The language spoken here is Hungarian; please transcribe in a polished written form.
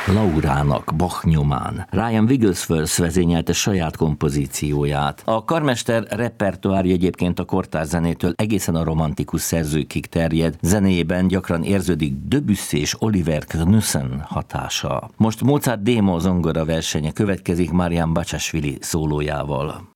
Laurának Bach nyomán. Ryan Wigglesworth vezényelte saját kompozícióját. A karmester repertoárja egyébként a kortárs zenétől egészen a romantikus szerzőkig terjed, zenéjében gyakran érződik Debussy és Oliver Knussen hatása. Most Mozart démo zongora versenye következik Marian Bacsasvili szólójával.